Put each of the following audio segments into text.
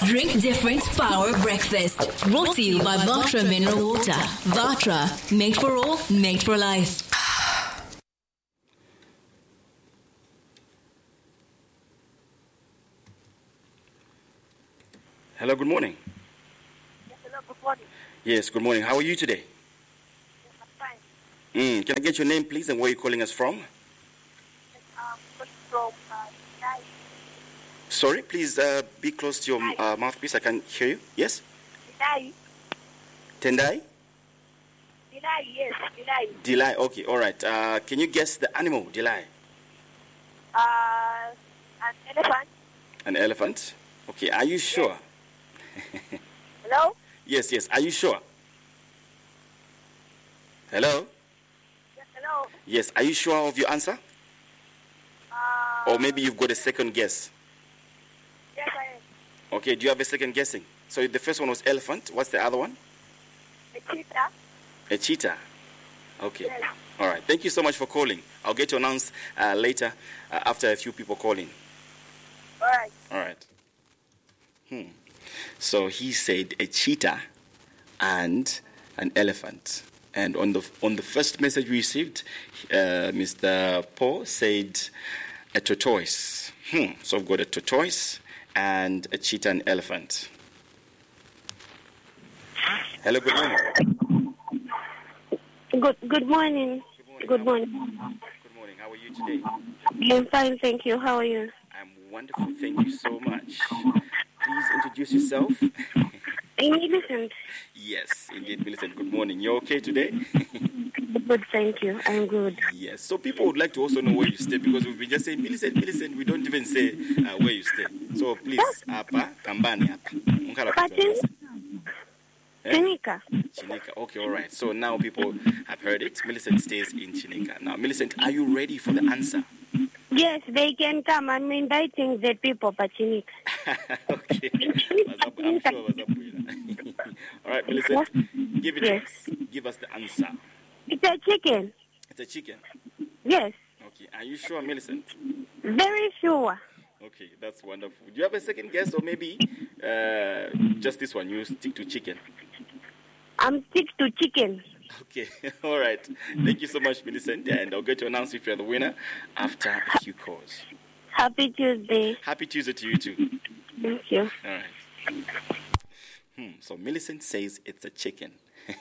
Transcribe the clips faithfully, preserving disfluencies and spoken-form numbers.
Drink different power breakfast. Brought to you by Vatra Mineral Water. Vatra, made for all, made for life. Hello, good morning. Yes, hello, good morning. Yes, good morning. How are you today? Yes, I'm fine. Mm, can I get your name, please, and where you're calling us from? Yes, I'm calling from uh, Dilai. Sorry, please uh, be close to your uh, mouthpiece. I can hear you. Yes? Dilai. Tendai? Dilai, yes, Dilai. Delay. Okay, all right. Uh, can you guess the animal, Delay? Uh, an elephant. An elephant? Okay, are you sure? Hello? Yes, yes. Are you sure? Hello? Yes, hello. Yes. Are you sure of your answer? Uh, Or maybe you've got a second guess? Yes, I am. Okay, do you have a second guessing? So the first one was elephant. What's the other one? A cheetah. A cheetah. Okay. Yes. All right. Thank you so much for calling. I'll get to announce uh, later uh, after a few people calling. All right. All right. Hmm. So he said a cheetah and an elephant. And on the on the first message we received, uh, Mister Paul said a tortoise. Hmm. So I've got a tortoise and a cheetah and elephant. Hello, good morning. Good good morning. Good morning. Good morning. Good morning. How are you today? I'm fine, thank you. How are you? I'm wonderful. Thank you so much. Please introduce yourself. I'm Millicent. Yes, indeed, Millicent. Good morning. You okay today? Good, thank you. I'm good. Yes. So people would like to also know where you stay because we've been just saying Millicent, Millicent. We don't even say uh, where you stay. So please, apa, kambani apa. Patin? Eh? Chinika. Chinika. Okay, all right. So now people have heard it. Millicent stays in Chinika. Now, Millicent, are you ready for the answer? Yes, they can come. I'm inviting the people for Chinika. Okay. I'm sure. All right, Millicent, give it. Yes. Give us the answer. It's a chicken. It's a chicken. Yes. Okay. Are you sure, Millicent? Very sure. Okay, that's wonderful. Do you have a second guess, or maybe uh, just this one? You stick to chicken. I'm stick to chicken. Okay, all right. Thank you so much, Millicent, and I'll get to announce if you're the winner after a few calls. Happy Tuesday. Happy Tuesday to you too. Thank you. All right. Hmm. So Millicent says it's a chicken.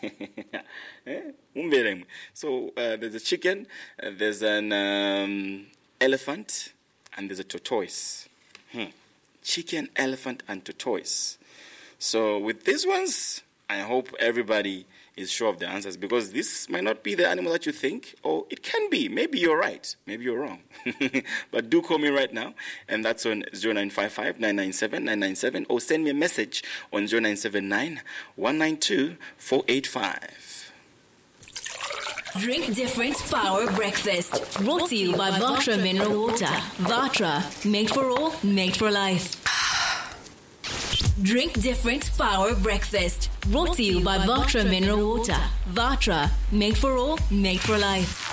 So uh, there's a chicken, uh, there's an um, elephant, and there's a tortoise. Hmm. Chicken, elephant, and tortoise. So with these ones, I hope everybody is sure of the answers because this might not be the animal that you think, or it can be. Maybe you're right. Maybe you're wrong. But do call me right now, and that's on zero nine five five, nine nine seven, nine nine seven, or send me a message on zero nine seven nine, one nine two, four eight five. Drink different power breakfast. Brought to you by Vatra Mineral Water. Vatra, made for all, made for life. Drink different power breakfast. Brought to you by Vatra Mineral Water. Vatra, made for all, made for life.